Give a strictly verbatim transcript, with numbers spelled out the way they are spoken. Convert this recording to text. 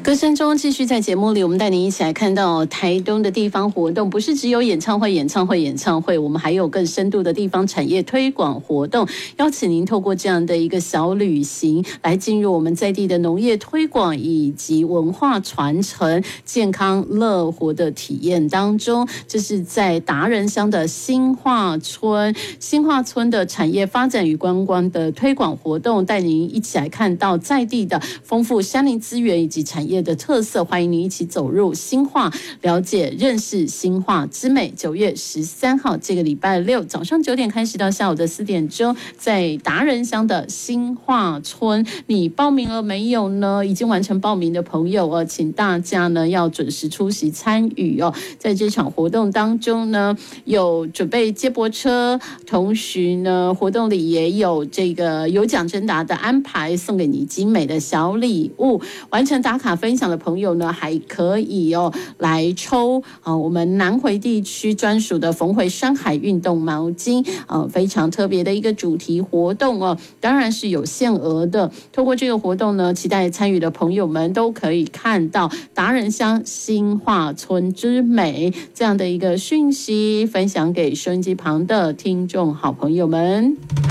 歌声中继续在节目里，我们带您一起来看到台东的地方活动，不是只有演唱会、演唱会、演唱会，我们还有更深度的地方产业推广活动，邀请您透过这样的一个小旅行，来进入我们在地的农业推广以及文化传承、健康乐活的体验当中。这是在达人乡的新化村，新化村的产业发展与观光的推广活动，带您一起来看到在地的丰富山林资源以及产业的特色，欢迎您一起走入新化，了解认识新化之美。九月十三号这个礼拜六早上九点开始到下午的四点钟，在达人乡的新化村，你报名了没有呢？已经完成报名的朋友哦，请大家呢要准时出席参与哦。在这场活动当中呢，有准备接驳车，同时呢，活动里也有这个有奖征答的安排，送给你精美的小礼物。完成打卡分享的朋友呢，还可以哦来抽啊、呃、我们南回地区专属的逢回山海运动毛巾啊、呃，非常特别的一个主题活动哦，当然是有限额的。透过这个活动呢，期待参与的朋友们都可以看到达人乡新化村之美这样的一个讯息，分享给收音机旁的听众好朋友们。